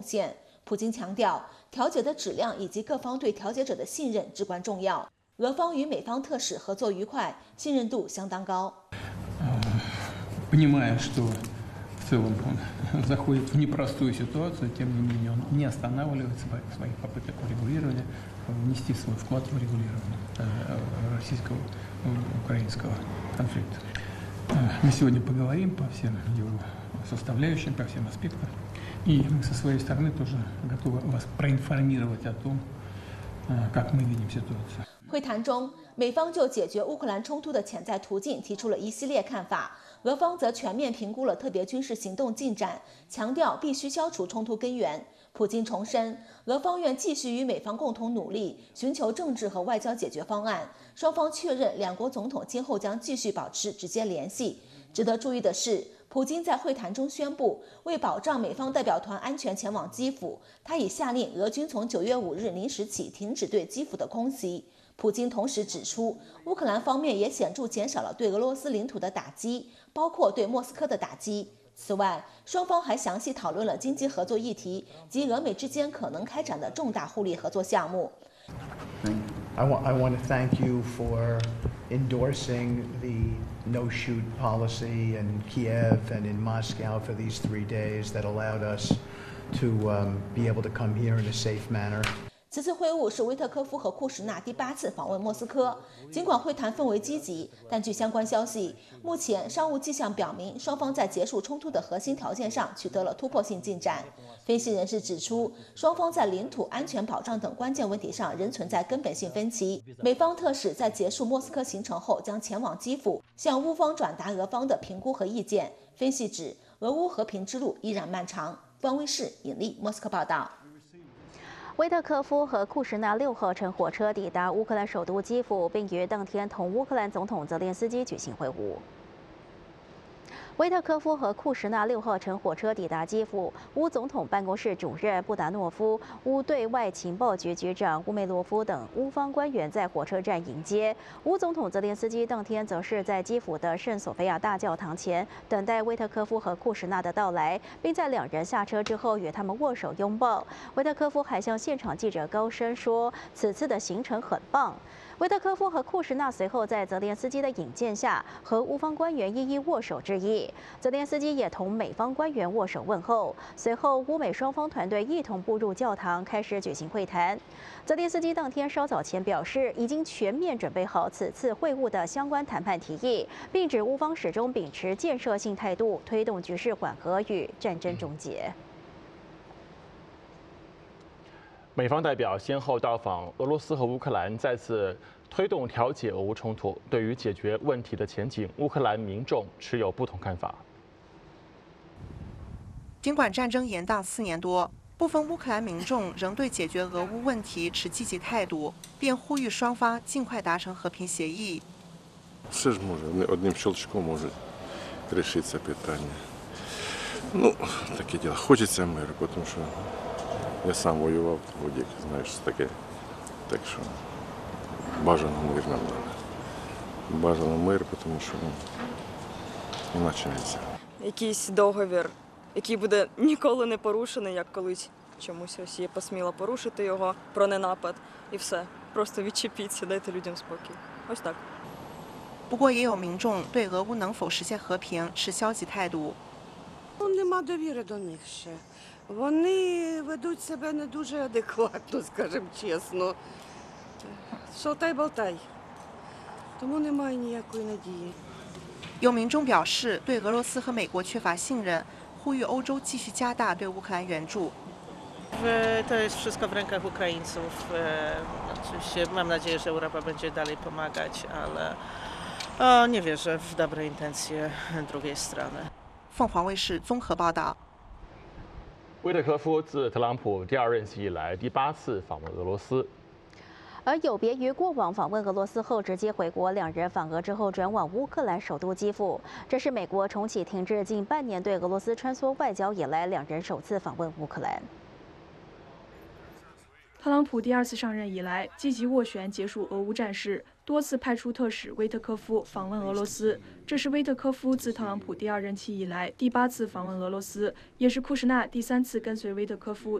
现。普京强调，调解的质量以及各方对调解者的信任至关重要。俄方与美方特使合作愉快，信任度相当高。 Понимая, что в целом он заходит в непростую ситуацию, тем не менее он не останавливается в своих попытках урегулирования, внести свой вклад в урегулирование российско-украинского конфликта. Мы сегодня поговорим по всем его составляющим, по всем аспектам, и мы со своей стороны тоже готовы вас проинформировать о том, как мы видим ситуацию. 会谈中，美方就解决乌克兰冲突的潜在途径提出了一系列看法，俄方则全面评估了特别军事行动进展，强调必须消除冲突根源。普京重申，俄方愿继续与美方共同努力，寻求政治和外交解决方案。双方确认，两国总统今后将继续保持直接联系。值得注意的是，普京在会谈中宣布，为保障美方代表团安全前往基辅，他已下令俄军从9月5日零时起停止对基辅的空袭。普京同时指出，乌克兰方面也显著减少了对俄罗斯领土的打击，包括对莫斯科的打击。此外，双方还详细讨论了经济合作议题及俄美之间可能开展的重大互利合作项目。 I want to thank you for endorsing the no-shoot policy in Kiev and in Moscow for these 3 days that allowed us to be able to come here in a safe manner. 此次会晤是维特科夫和库什纳第8次访问莫斯科。尽管会谈氛围积极，但据相关消息，目前商务迹象表明，双方在结束冲突的核心条件上取得了突破性进展。分析人士指出，双方在领土安全保障等关键问题上仍存在根本性分歧。美方特使在结束莫斯科行程后将前往基辅，向乌方转达俄方的评估和意见。分析指，俄乌和平之路依然漫长。方卫视尹丽莫斯科报道。 维特科夫和库什纳6号乘火车抵达乌克兰首都基辅，并于当天同乌克兰总统泽连斯基举行会晤。维特科夫和库什纳6号乘火车抵达基辅，乌总统办公室主任布达诺夫、乌对外情报局局长乌梅罗夫等乌方官员在火车站迎接。乌总统泽连斯基当天则是在基辅的圣索菲亚大教堂前等待维特科夫和库什纳的到来，并在两人下车之后与他们握手拥抱。维特科夫还向现场记者高声说：“此次的行程很棒。”维特科夫和库什纳随后在泽连斯基的引荐下，和乌方官员一一握手致意。泽连斯基也同美方官员握手问候。随后，乌美双方团队一同步入教堂，开始举行会谈。泽连斯基当天稍早前表示，已经全面准备好此次会晤的相关谈判提议，并指乌方始终秉持建设性态度，推动局势缓和与战争终结。 美方代表先后到访俄罗斯和乌克兰，再次推动调解俄乌冲突。对于解决问题的前景，乌克兰民众持有不同看法。 尽管战争延宕4年多，部分乌克兰民众仍对解决俄乌问题持积极态度，并呼吁双方尽快达成和平协议。 Все ж може одним щелчком може решиться питання. Ну, таке діло. Хочеться миру, тому що я сам воював в воді, знаєш, таке. Так що бажано мир нам надо. Бажано мир, тому що іначе не можна. Якийсь договір, який буде ніколи не порушений, як колись чомусь Росія посміла порушити його про ненапад. І все. Просто відчепіться, дайте людям спокій. Ось так. 不过，也有民众对俄乌能否实现和平持消极态度。 Нема довіри до них ще. Вони ведуть себе не дуже адекватно, скажімо чесно. Шалтай болтай. Тому немає ніякої надії. 有民众表示，对俄罗斯和美国缺乏信任，呼吁欧洲继续加大对乌克兰援助。 To jest wszystko w rękach Ukraińców. Oczywiście mam nadzieję, że Europa będzie dalej pomagać, ale nie wierzę w dobre intencje drugiej strony. 凤凰卫视综合报道。 维特科夫自特朗普第2任期以来第8次访问俄罗斯。 而有别于过往访问俄罗斯后直接回国，两人访俄之后转往乌克兰首都基辅。这是美国重启停滞近半年对俄罗斯穿梭外交以来，两人首次访问乌克兰。 特朗普第2次上任以来，积极斡旋结束俄乌战事，多次派出特使维特科夫访问俄罗斯。这是维特科夫自特朗普第2任期以来第8次访问俄罗斯，也是库什纳第3次跟随维特科夫